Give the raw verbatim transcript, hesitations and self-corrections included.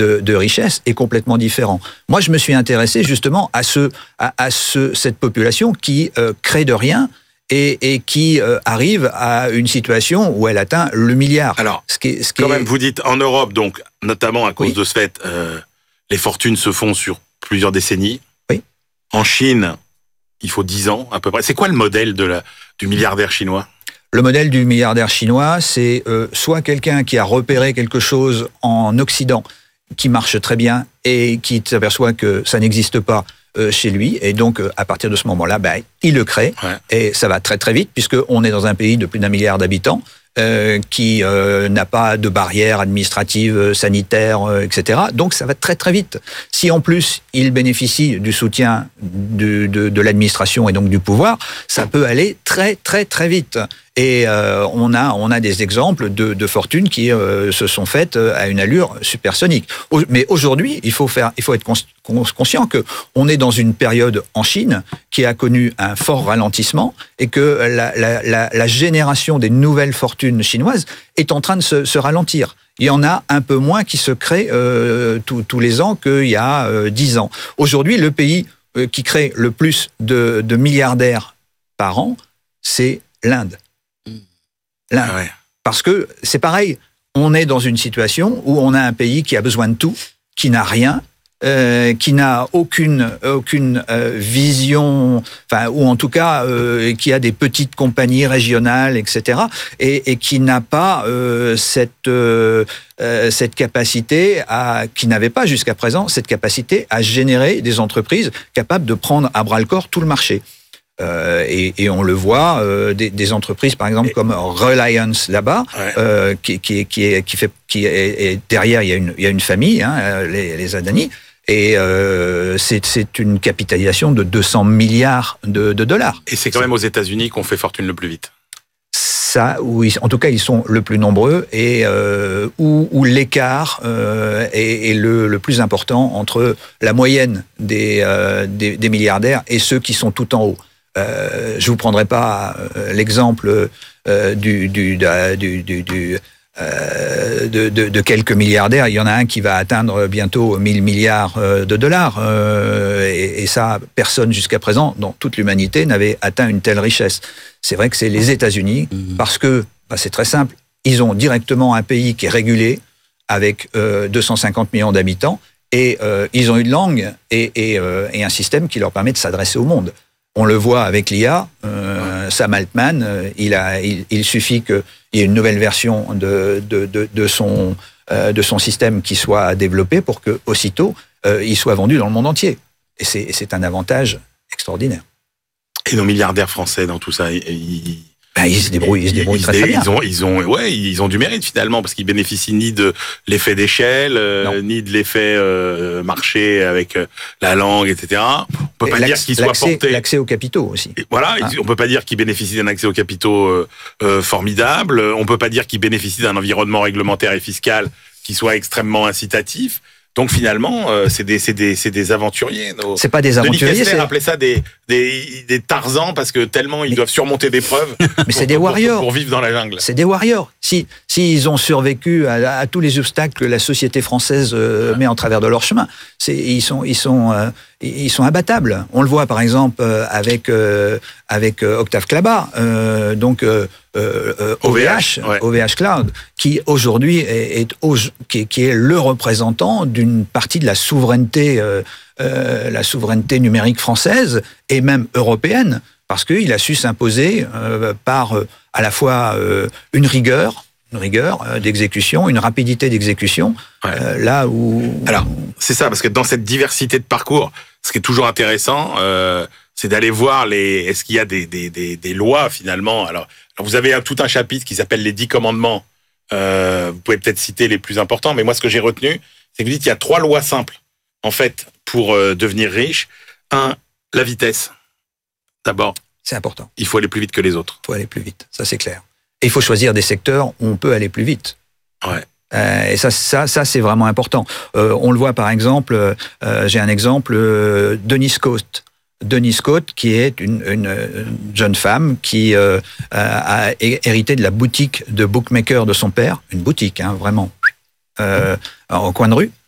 de, de richesse est complètement différent. Moi, je me suis intéressé justement à, ce, à, à ce, cette population qui euh, crée de rien et, et qui euh, arrive à une situation où elle atteint le milliard. Alors, ce qui est, ce qui quand est... même, vous dites en Europe, donc notamment à cause oui. de ce fait, euh, les fortunes se font sur plusieurs décennies. Oui. En Chine, il faut dix ans à peu près. C'est quoi le modèle de la, du milliardaire chinois ? Le modèle du milliardaire chinois, c'est euh, soit quelqu'un qui a repéré quelque chose en Occident qui marche très bien et qui s'aperçoit que ça n'existe pas euh, chez lui, et donc euh, à partir de ce moment-là, ben, il le crée, ouais. et ça va très très vite, puisqu'on est dans un pays de plus d'un milliard d'habitants, Euh, qui euh, n'a pas de barrières administratives, sanitaires, euh, et cetera. Donc ça va très très vite. Si en plus il bénéficie du soutien de, de, de l'administration et donc du pouvoir, ça peut aller très très très vite. Et euh, on a on a des exemples de, de fortunes qui euh, se sont faites à une allure supersonique. Mais aujourd'hui, il faut faire, il faut être conscient que on est dans une période en Chine qui a connu un fort ralentissement et que la, la, la, la génération des nouvelles fortunes chinoises est en train de se, se ralentir. Il y en a un peu moins qui se créent euh, tous, tous les ans qu'il y a euh, dix ans. Aujourd'hui, le pays euh, qui crée le plus de, de milliardaires par an, c'est l'Inde. L'Inde. Ah ouais. Parce que c'est pareil, on est dans une situation où on a un pays qui a besoin de tout, qui n'a rien, Euh, qui n'a aucune aucune euh, vision, enfin ou en tout cas euh, qui a des petites compagnies régionales, et cetera. Et, et qui n'a pas euh, cette euh, euh, cette capacité à, qui n'avait pas jusqu'à présent cette capacité à générer des entreprises capables de prendre à bras le corps tout le marché. Euh, et, et on le voit, euh, des, des entreprises par exemple comme Reliance là-bas, ouais. euh, qui, qui, qui, est, qui fait, qui est, et derrière il y a une, il y a une famille, hein, les, les Adani. Et euh, c'est, c'est une capitalisation de deux cents milliards de, de dollars. Et c'est quand même aux États-Unis qu'on fait fortune le plus vite. Ça, oui, en tout cas, ils sont le plus nombreux et euh, où, où l'écart euh, est, est le, le plus important entre la moyenne des, euh, des, des milliardaires et ceux qui sont tout en haut. Euh, je vous prendrai pas euh, l'exemple euh, du, du, du, du, du Euh, de, de, de quelques milliardaires. Il y en a un qui va atteindre bientôt mille milliards de dollars. Euh, et, et ça, personne jusqu'à présent, dans toute l'humanité, n'avait atteint une telle richesse. C'est vrai que c'est les États-Unis, mmh. parce que, bah, c'est très simple, ils ont directement un pays qui est régulé, avec euh, deux cent cinquante millions d'habitants, et euh, ils ont une langue et, et, euh, et un système qui leur permet de s'adresser au monde. On le voit avec l'I A, euh, Sam Altman, euh, il, a, il, il suffit qu'il y ait une nouvelle version de, de, de, de, son, euh, de son système qui soit développée pour que aussitôt euh, il soit vendu dans le monde entier. Et c'est, et c'est un avantage extraordinaire. Et nos milliardaires français dans tout ça, ils... Ben, ils se débrouillent, ils se débrouillent ils, très, très bien. Ils ont, ils ont, ouais, ils ont du mérite finalement parce qu'ils bénéficient ni de l'effet d'échelle, euh, ni de l'effet euh, marché avec euh, la langue, et cetera. On peut pas dire qu'ils soient portés. L'accès aux capitaux aussi. Et voilà, hein. On peut pas dire qu'ils bénéficient d'un accès aux capitaux euh, euh, formidable. On peut pas dire qu'ils bénéficient d'un environnement réglementaire et fiscal qui soit extrêmement incitatif. Donc finalement, euh, c'est des c'est des c'est des aventuriers. Nos... C'est pas des aventuriers. Denis Kessler appelait ça des des des Tarzans parce que tellement ils mais... doivent surmonter des preuves. Mais c'est des warriors pour, pour vivre dans la jungle. C'est des warriors. Si si ils ont survécu à, à tous les obstacles que la société française euh, ouais. met en travers de leur chemin, c'est ils sont ils sont euh, ils sont abattables. On le voit par exemple euh, avec euh, avec euh, Octave Klaba, euh, donc euh, euh, O V H, ouais. O V H Cloud, qui aujourd'hui est, est au, qui, qui est le représentant d'une partie de la souveraineté euh, euh, la souveraineté numérique française et même européenne, parce qu'il a su s'imposer euh, par euh, à la fois euh, une rigueur, une rigueur euh, d'exécution, une rapidité d'exécution, ouais. euh, là où... Alors, c'est ça, parce que dans cette diversité de parcours, ce qui est toujours intéressant, euh, c'est d'aller voir les... Est-ce qu'il y a des, des, des, des lois, finalement. Alors, alors, vous avez tout un chapitre qui s'appelle les dix commandements. Euh, vous pouvez peut-être citer les plus importants, mais moi, ce que j'ai retenu, c'est que vous dites qu'il y a trois lois simples, en fait, pour euh, devenir riche. Un, la vitesse. D'abord. C'est important. Il faut aller plus vite que les autres. Il faut aller plus vite, ça c'est clair. Et il faut choisir des secteurs où on peut aller plus vite. Ouais. Euh, et ça, ça, ça c'est vraiment important. Euh, on le voit par exemple, euh, j'ai un exemple, euh, Denise Cote. Denise Cote, qui est une, une, une jeune femme qui euh, a hérité de la boutique de bookmaker de son père, une boutique, hein, vraiment, euh, au coin de rue.